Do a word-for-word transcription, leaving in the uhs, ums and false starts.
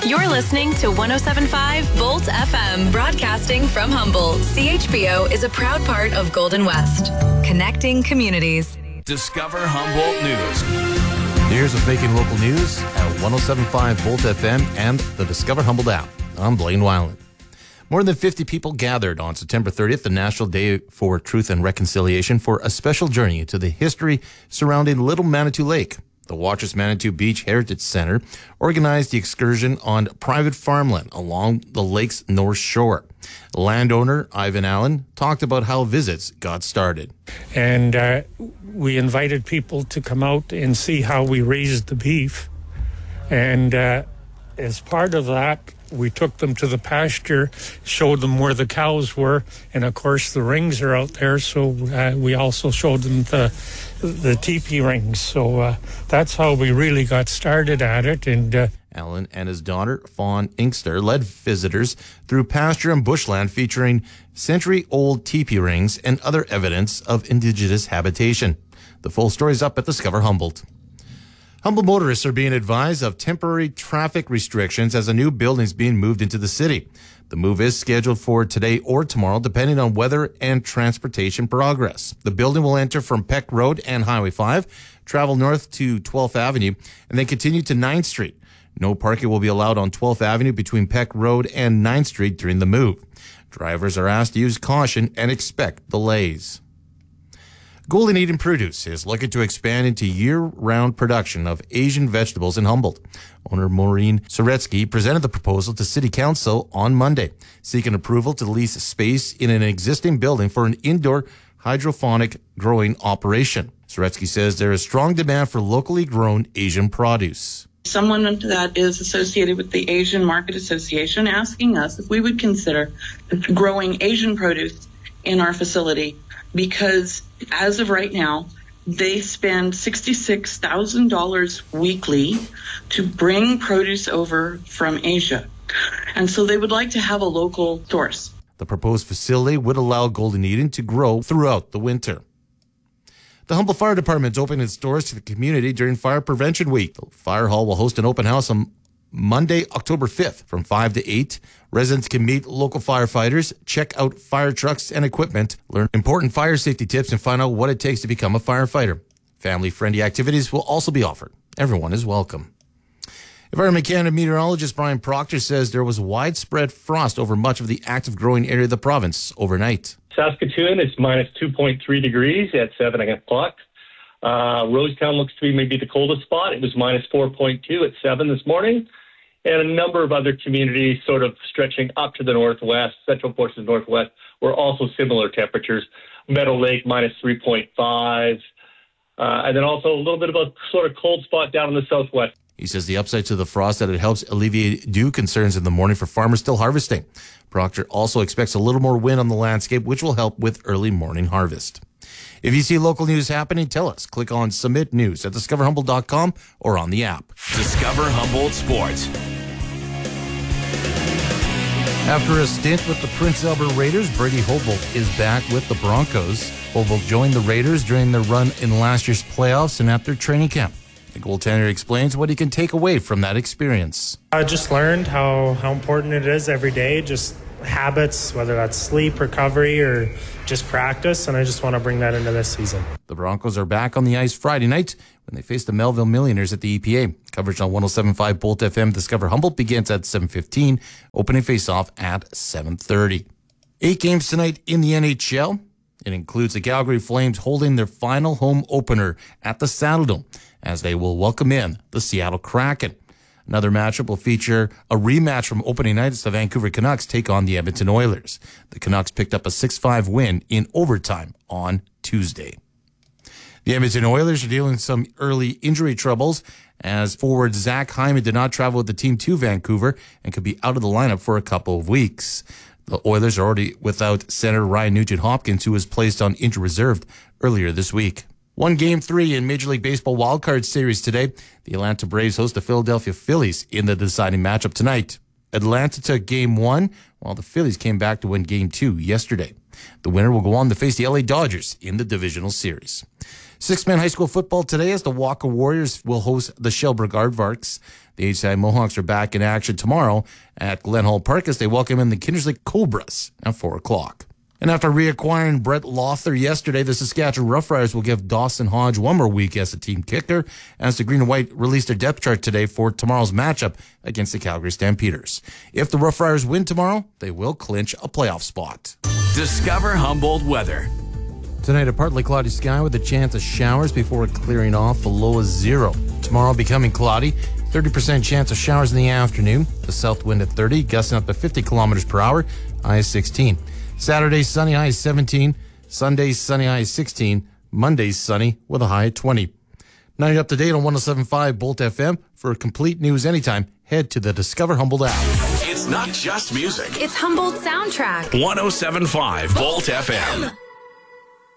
You're listening to one oh seven point five Bolt F M, broadcasting from Humboldt. C H B O is a proud part of Golden West, connecting communities. Discover Humboldt News. Here's what's making local news at one oh seven point five Bolt F M and the Discover Humboldt app. I'm Blaine Weiland. More than fifty people gathered on September thirtieth, the National Day for Truth and Reconciliation, for a special journey into the history surrounding Little Manitou Lake. The Watrous Manitou Beach Heritage Center organized the excursion on private farmland along the lake's north shore. Landowner Ivan Allen talked about how visits got started. And uh, we invited people to come out and see how we raised the beef. And uh, as part of that, we took them to the pasture, showed them where the cows were, and of course the rings are out there, so uh, we also showed them the the teepee rings. So uh, that's how we really got started at it. And uh, Alan and his daughter, Fawn Inkster, led visitors through pasture and bushland featuring century-old teepee rings and other evidence of indigenous habitation. The full story is up at Discover Humboldt. Humboldt motorists are being advised of temporary traffic restrictions as a new building is being moved into the city. The move is scheduled for today or tomorrow, depending on weather and transportation progress. The building will enter from Peck Road and Highway five, travel north to twelfth Avenue, and then continue to ninth Street. No parking will be allowed on twelfth Avenue between Peck Road and ninth Street during the move. Drivers are asked to use caution and expect delays. Golden Eden Produce is looking to expand into year-round production of Asian vegetables in Humboldt. Owner Maureen Soretsky presented the proposal to City Council on Monday, seeking approval to lease space in an existing building for an indoor hydroponic growing operation. Soretsky says there is strong demand for locally grown Asian produce. Someone that is associated with the Asian Market Association asking us if we would consider growing Asian produce in our facility, because as of right now, they spend sixty-six thousand dollars weekly to bring produce over from Asia. And so they would like to have a local source. The proposed facility would allow Golden Eden to grow throughout the winter. The Humboldt Fire Department is opening its doors to the community during Fire Prevention Week. The fire hall will host an open house on Monday, October fifth from five to eight. Residents can meet local firefighters, check out fire trucks and equipment, learn important fire safety tips, and find out what it takes to become a firefighter. Family-friendly activities will also be offered. Everyone is welcome. Environment Canada meteorologist Brian Proctor says there was widespread frost over much of the active growing area of the province overnight. Saskatoon is minus two point three degrees at seven o'clock. Uh, Rosetown looks to be maybe the coldest spot. It was minus four point two at seven this morning. And a number of other communities sort of stretching up to the northwest, central portions of the northwest, were also similar temperatures. Meadow Lake, minus three point five. Uh, and then also a little bit of a sort of cold spot down in the southwest. He says the upside to the frost that it helps alleviate dew concerns in the morning for farmers still harvesting. Proctor also expects a little more wind on the landscape, which will help with early morning harvest. If you see local news happening, tell us. Click on Submit News at discover humboldt dot com or on the app. Discover Humboldt Sports. After a stint with the Prince Albert Raiders, Brady Hobolt is back with the Broncos. Hobolt joined the Raiders during their run in last year's playoffs and at their training camp. The goaltender explains what he can take away from that experience. I just learned how, how important it is every day, just habits, whether that's sleep, recovery, or just practice, and I just want to bring that into this season. The Broncos are back on the ice Friday night when they face the Melville Millionaires at the E P A. Coverage on one oh seven point five Bolt F M Discover Humboldt begins at seven fifteen, opening face-off at seven thirty. Eight games tonight in the N H L. It includes the Calgary Flames holding their final home opener at the Saddledome as they will welcome in the Seattle Kraken. Another matchup will feature a rematch from opening night as the Vancouver Canucks take on the Edmonton Oilers. The Canucks picked up a six five win in overtime on Tuesday. The Edmonton Oilers are dealing with some early injury troubles as forward Zach Hyman did not travel with the team to Vancouver and could be out of the lineup for a couple of weeks. The Oilers are already without center Ryan Nugent-Hopkins, who was placed on injured reserve earlier this week. One game three in Major League Baseball wildcard series today. The Atlanta Braves host the Philadelphia Phillies in the deciding matchup tonight. Atlanta took game one, while the Phillies came back to win game two yesterday. The winner will go on to face the L A Dodgers in the divisional series. Six-man high school football today as the Walker Warriors will host the Shelburne Aardvarks. The H C I Mohawks are back in action tomorrow at Glen Hall Park as they welcome in the Kindersley Cobras at four o'clock. And after reacquiring Brett Lothar yesterday, the Saskatchewan Roughriders will give Dawson Hodge one more week as a team kicker, as the Green and White released their depth chart today for tomorrow's matchup against the Calgary Stampeders. If the Roughriders win tomorrow, they will clinch a playoff spot. Discover Humboldt weather. Tonight, a partly cloudy sky with a chance of showers before clearing off, a low of zero. Tomorrow, becoming cloudy, thirty percent chance of showers in the afternoon. The south wind at thirty, gusting up to fifty kilometers per hour, high is sixteen. Saturday, sunny, high is seventeen. Sunday, sunny, high is sixteen. Monday, sunny with a high of twenty. Now you're up to date on one oh seven point five Bolt F M. For complete news anytime, head to the Discover Humboldt app. It's not just music. It's Humboldt Soundtrack. one oh seven point five Bolt F M.